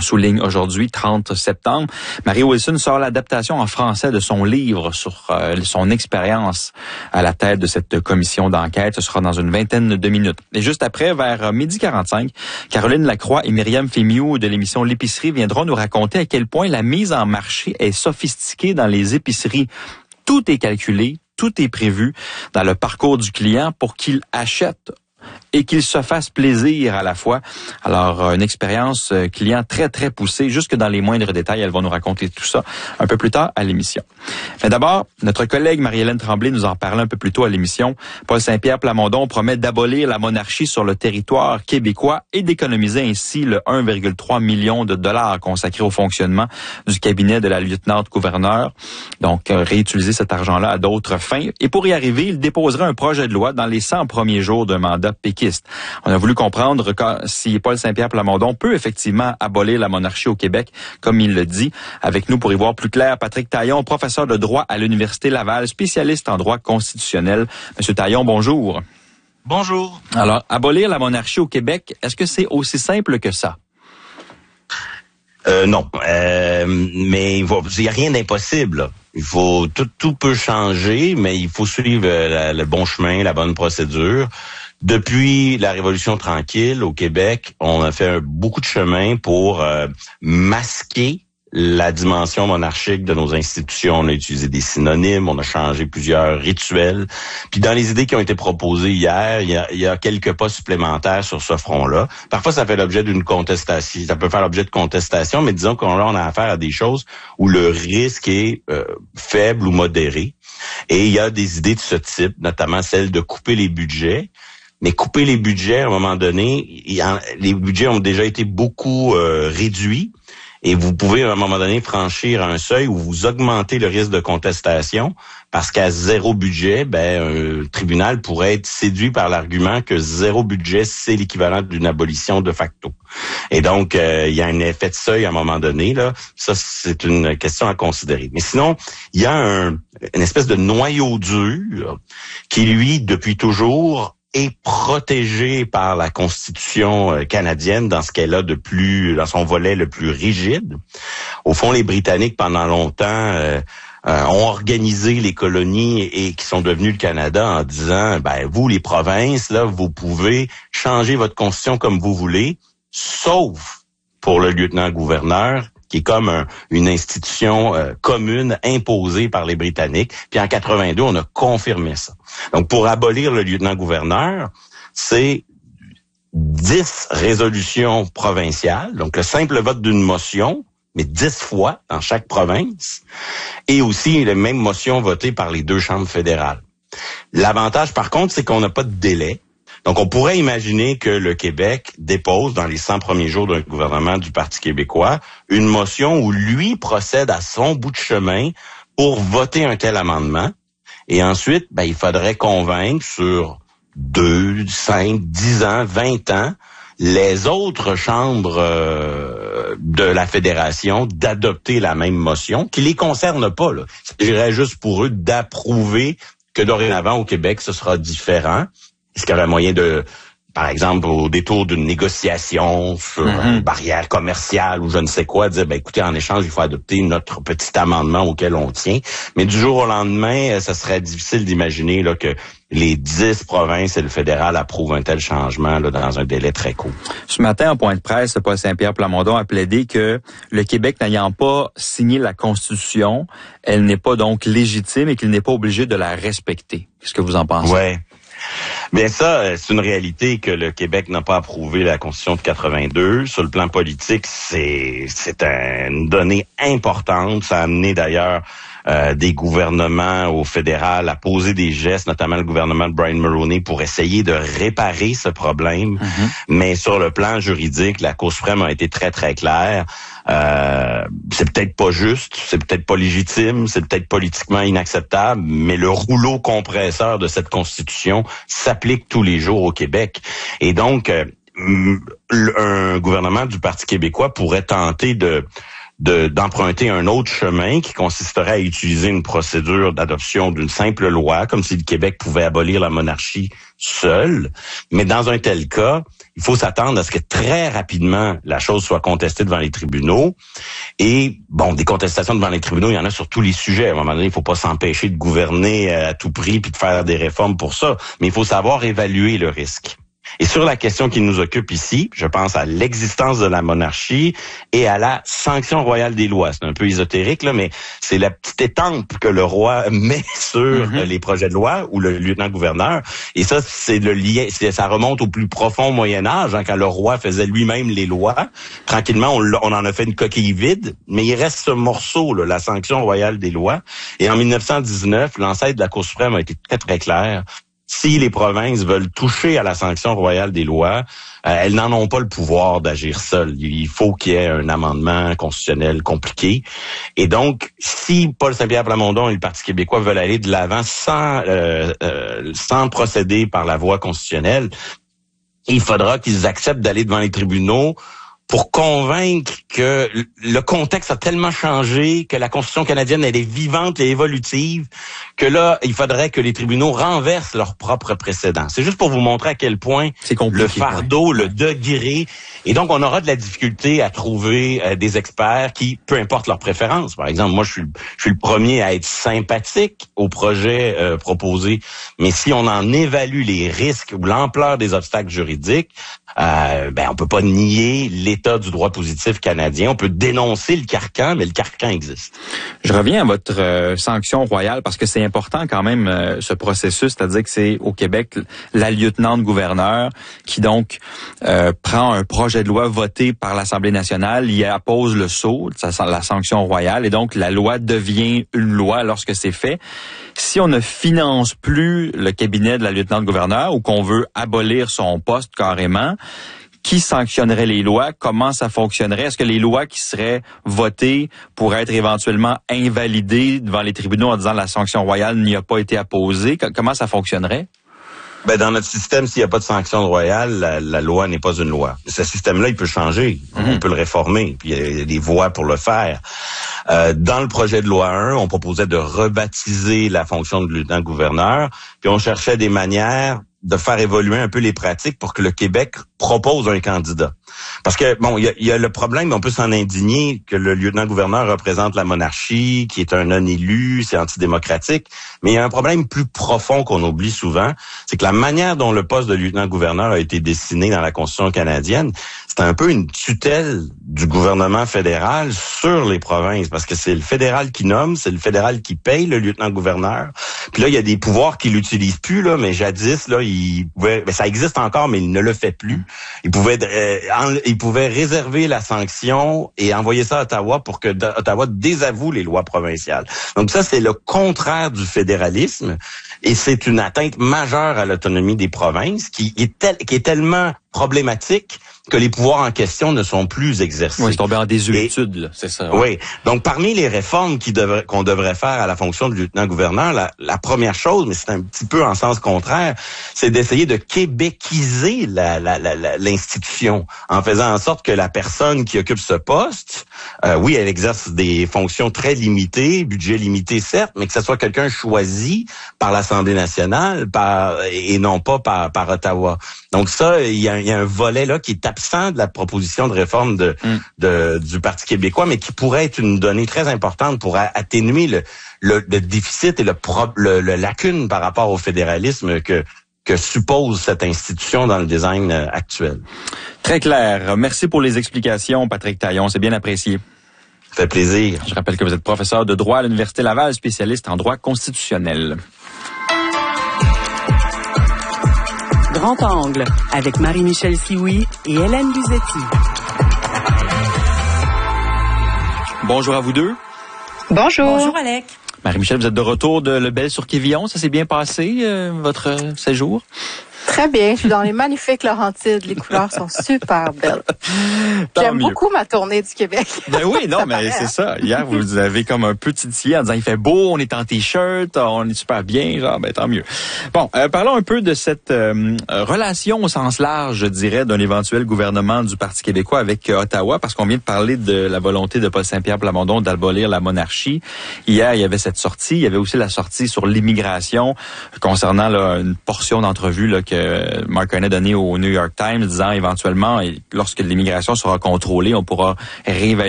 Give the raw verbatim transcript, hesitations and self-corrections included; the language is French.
souligne aujourd'hui, trente septembre. Maria Wilson sort l'adaptation en français de son livre sur euh, son expérience à la tête de cette commission d'enquête. Ce sera dans une vingtaine de minutes. Et juste après, vers midi quarante-cinq, Caroline Lacroix et Myriam Fémiou de l'émission L'épicerie viendront nous raconter à quel point la mise en marché est sophistiquée dans les épiceries. Tout est calculé, tout est prévu dans le parcours du client pour qu'il achète et qu'il se fasse plaisir à la fois. Alors, une expérience client très, très poussée, jusque dans les moindres détails. Elles vont nous raconter tout ça un peu plus tard à l'émission. Mais d'abord, notre collègue Marie-Hélène Tremblay nous en parlait un peu plus tôt à l'émission. Paul Saint-Pierre Plamondon promet d'abolir la monarchie sur le territoire québécois et d'économiser ainsi le un virgule trois million de dollars consacrés au fonctionnement du cabinet de la lieutenant-gouverneur. Donc, euh, réutiliser cet argent-là à d'autres fins. Et pour y arriver, il déposera un projet de loi dans les cent premiers jours d'un mandat péquiste. On a voulu comprendre si Paul Saint-Pierre Plamondon peut effectivement abolir la monarchie au Québec, comme il le dit. Avec nous pour y voir plus clair, Patrick Taillon, professeur de droit à l'Université Laval, spécialiste en droit constitutionnel. Monsieur Taillon, bonjour. Bonjour. Alors, abolir la monarchie au Québec, est-ce que c'est aussi simple que ça? Euh, non, euh, mais il n'y a rien d'impossible. Il faut tout, tout peut changer, mais il faut suivre la, le bon chemin, la bonne procédure. Depuis la Révolution tranquille au Québec, on a fait beaucoup de chemin pour euh, masquer la dimension monarchique de nos institutions. On a utilisé des synonymes, on a changé plusieurs rituels. Puis dans les idées qui ont été proposées hier, il y a, il y a quelques pas supplémentaires sur ce front-là. Parfois, ça fait l'objet d'une contestation. Ça peut faire l'objet de contestation, mais disons qu'on là, on a affaire à des choses où le risque est euh, faible ou modéré. Et il y a des idées de ce type, notamment celle de couper les budgets. Mais couper les budgets, à un moment donné, il y a, les budgets ont déjà été beaucoup euh, réduits. Et vous pouvez, à un moment donné, franchir un seuil où vous augmentez le risque de contestation parce qu'à zéro budget, ben, un tribunal pourrait être séduit par l'argument que zéro budget, c'est l'équivalent d'une abolition de facto. Et donc, euh, il y a un effet de seuil à un moment donné, là. Ça, c'est une question à considérer. Mais sinon, il y a un, une espèce de noyau dur qui, lui, depuis toujours, est protégée par la Constitution canadienne dans ce qu'elle a de plus, dans son volet le plus rigide. Au fond, les Britanniques, pendant longtemps, euh, euh, ont organisé les colonies et qui sont devenues le Canada en disant, ben vous, les provinces, là, vous pouvez changer votre Constitution comme vous voulez, sauf pour le lieutenant-gouverneur, qui est comme un, une institution euh, commune imposée par les Britanniques. Puis en quatre-vingt-deux, on a confirmé ça. Donc, pour abolir le lieutenant-gouverneur, c'est dix résolutions provinciales, donc le simple vote d'une motion, mais dix fois dans chaque province, et aussi les mêmes motions votées par les deux chambres fédérales. L'avantage, par contre, c'est qu'on n'a pas de délai. Donc, on pourrait imaginer que le Québec dépose, dans les cent premiers jours d'un gouvernement du Parti québécois, une motion où lui procède à son bout de chemin pour voter un tel amendement. Et ensuite, ben, il faudrait convaincre sur deux, cinq, dix ans, vingt ans, les autres chambres euh, de la Fédération d'adopter la même motion, qui les concerne pas, là. Il s'agirait juste pour eux d'approuver que dorénavant, au Québec, ce sera différent. Est-ce qu'il y aurait moyen de, par exemple, au détour d'une négociation sur mm-hmm. une barrière commerciale ou je ne sais quoi, dire, ben écoutez, en échange, il faut adopter notre petit amendement auquel on tient. Mais du jour au lendemain, ça serait difficile d'imaginer là que les dix provinces et le fédéral approuvent un tel changement là, dans un délai très court. Ce matin, en point de presse, Paul Saint-Pierre Plamondon a plaidé que le Québec n'ayant pas signé la Constitution, elle n'est pas donc légitime et qu'il n'est pas obligé de la respecter. Qu'est-ce que vous en pensez? Ouais. Bien ça, c'est une réalité que le Québec n'a pas approuvé la Constitution de quatre-vingt-deux. Sur le plan politique, c'est c'est une donnée importante. Ça a amené d'ailleurs euh, des gouvernements au fédéral à poser des gestes, notamment le gouvernement de Brian Mulroney, pour essayer de réparer ce problème. Mm-hmm. Mais sur le plan juridique, la Cour suprême a été très, très claire. Euh, c'est peut-être pas juste, c'est peut-être pas légitime, c'est peut-être politiquement inacceptable, mais le rouleau compresseur de cette Constitution s'applique tous les jours au Québec. Et donc, euh, un gouvernement du Parti québécois pourrait tenter de de, d'emprunter un autre chemin qui consisterait à utiliser une procédure d'adoption d'une simple loi, comme si le Québec pouvait abolir la monarchie seul. Mais dans un tel cas, il faut s'attendre à ce que très rapidement la chose soit contestée devant les tribunaux. Et bon, des contestations devant les tribunaux, il y en a sur tous les sujets. À un moment donné, il faut pas s'empêcher de gouverner à tout prix puis de faire des réformes pour ça. Mais il faut savoir évaluer le risque. Et sur la question qui nous occupe ici, je pense à l'existence de la monarchie et à la sanction royale des lois. C'est un peu ésotérique, là, mais c'est la petite étampe que le roi met sur mm-hmm. les projets de loi ou le lieutenant-gouverneur. Et ça, c'est le lien, c'est, ça remonte au plus profond Moyen-Âge, hein, quand le roi faisait lui-même les lois. Tranquillement, on, on en a fait une coquille vide, mais il reste ce morceau, là, la sanction royale des lois. Et en dix-neuf cent dix-neuf, l'ancêtre de la Cour suprême a été très, très clair. Si les provinces veulent toucher à la sanction royale des lois, euh, elles n'en ont pas le pouvoir d'agir seules. Il faut qu'il y ait un amendement constitutionnel compliqué. Et donc, si Paul Saint-Pierre Plamondon et le Parti québécois veulent aller de l'avant sans, euh, euh, sans procéder par la voie constitutionnelle, il faudra qu'ils acceptent d'aller devant les tribunaux pour convaincre que le contexte a tellement changé, que la Constitution canadienne, elle est vivante et évolutive, que là, il faudrait que les tribunaux renversent leurs propres précédents. C'est juste pour vous montrer à quel point le fardeau, ouais. le degré, et donc on aura de la difficulté à trouver euh, des experts qui, peu importe leurs préférences. Par exemple, moi, je suis, je suis le premier à être sympathique au projet euh, proposé, mais si on en évalue les risques ou l'ampleur des obstacles juridiques, euh, ben on peut pas nier l'état du droit positif canadien. On peut dénoncer le carcan, mais le carcan existe. Je reviens à votre euh, sanction royale parce que c'est important quand même euh, ce processus, c'est-à-dire que c'est au Québec la lieutenant-gouverneur qui donc euh, prend un projet de loi voté par l'Assemblée nationale, y appose le sceau, la sanction royale, et donc la loi devient une loi lorsque c'est fait. Si on ne finance plus le cabinet de la lieutenant-gouverneur ou qu'on veut abolir son poste carrément, qui sanctionnerait les lois? Comment ça fonctionnerait? Est-ce que les lois qui seraient votées pourraient être éventuellement invalidées devant les tribunaux en disant la sanction royale n'y a pas été apposée? Comment ça fonctionnerait? Ben, dans notre système, s'il n'y a pas de sanction royale, la, la loi n'est pas une loi. Ce système-là, il peut changer. Mm-hmm. On peut le réformer. Puis il y a des voies pour le faire. Euh, dans le projet de loi un, on proposait de rebaptiser la fonction de lieutenant-gouverneur. Puis on cherchait des manières de faire évoluer un peu les pratiques pour que le Québec propose un candidat. Parce que, bon, il y a, y a le problème, on peut s'en indigner, que le lieutenant-gouverneur représente la monarchie, qui est un non-élu, c'est antidémocratique, mais il y a un problème plus profond qu'on oublie souvent, c'est que la manière dont le poste de lieutenant-gouverneur a été dessiné dans la Constitution canadienne, c'est un peu une tutelle du gouvernement fédéral sur les provinces, parce que c'est le fédéral qui nomme, c'est le fédéral qui paye le lieutenant-gouverneur. Puis là, il y a des pouvoirs qu'il n'utilise plus, là, mais jadis, là, il pouvait, ben, ça existe encore, mais il ne le fait plus. Il pouvait, euh, en, il pouvait réserver la sanction et envoyer ça à Ottawa pour que Ottawa désavoue les lois provinciales. Donc ça, c'est le contraire du fédéralisme et c'est une atteinte majeure à l'autonomie des provinces qui est, tel, qui est tellement problématique que les pouvoirs en question ne sont plus exercés. Oui, c'est tombé en désuétude, là, c'est ça. Ouais. Oui. Donc, parmi les réformes qui devraient, qu'on devrait faire à la fonction de lieutenant-gouverneur, la, la première chose, mais c'est un petit peu en sens contraire, c'est d'essayer de québéciser la, la, la, la, l'institution en faisant en sorte que la personne qui occupe ce poste, euh, oui, elle exerce des fonctions très limitées, budget limité certes, mais que ce soit quelqu'un choisi par l'Assemblée nationale par, et non pas par, par Ottawa. Donc ça, il y a, il y a un volet là qui est absent de la proposition de réforme de, mm. de du Parti québécois, mais qui pourrait être une donnée très importante pour atténuer le, le, le déficit et le, pro, le, le lacune par rapport au fédéralisme que que suppose cette institution dans le design actuel. Très clair. Merci pour les explications, Patrick Taillon. C'est bien apprécié. Ça fait plaisir. Je rappelle que vous êtes professeur de droit à l'Université Laval, spécialiste en droit constitutionnel. Grand angle avec Marie-Michel Sioui et Hélène Luzetti. Bonjour à vous deux. Bonjour. Bonjour Alec. Marie-Michel, vous êtes de retour de Lebel sur Quévillon. Ça s'est bien passé, euh, votre séjour? Très bien. Je suis dans les magnifiques Laurentides. Les couleurs sont super belles. J'aime mieux. beaucoup ma tournée du Québec. Ben oui, non, mais c'est ça. Hier, vous avez comme un peu titillé en disant il fait beau, on est en t-shirt, on est super bien, genre, ben tant mieux. Bon, euh, parlons un peu de cette euh, relation au sens large, je dirais, d'un éventuel gouvernement du Parti québécois avec euh, Ottawa, parce qu'on vient de parler de la volonté de Paul Saint-Pierre Plamondon d'abolir la monarchie. Hier, il y avait cette sortie. Il y avait aussi la sortie sur l'immigration concernant là, une portion d'entrevue là, que Mark Carney a donnée au New York Times, disant éventuellement, lorsque l'immigration sera contrôlée, on pourra réévaluer